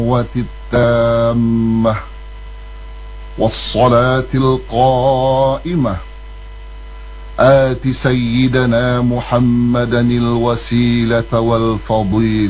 التامة والصلاة القائمة آت سيدنا محمدا الوسيلة والفضيلة